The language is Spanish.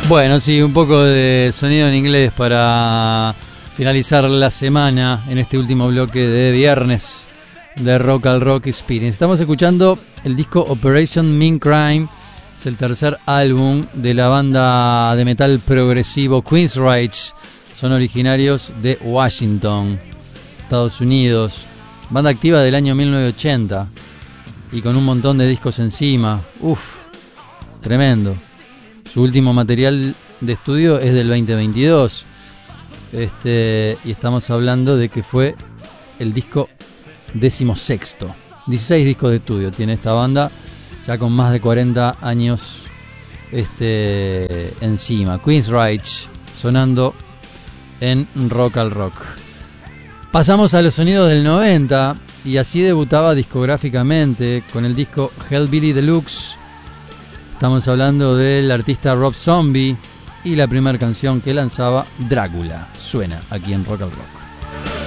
Bueno, sí, un poco de sonido en inglés para finalizar la semana en este último bloque de viernes de Rock al Rock Experience. Estamos escuchando el disco Operation Mean Crime, es el tercer álbum de la banda de metal progresivo Queensryche. Son originarios de Washington, Estados Unidos. Banda activa del año 1980 y con un montón de discos encima. Tremendo. Su último material de estudio es del 2022. Y estamos hablando de que fue el disco 16º. 16 discos de estudio tiene esta banda, ya con más de 40 años encima. Queensryche sonando en Rock al Rock. Pasamos a los sonidos del 90 y así debutaba discográficamente con el disco Hellbilly Deluxe. Estamos hablando del artista Rob Zombie y la primera canción que lanzaba, Drácula. Suena aquí en Rock al Rock.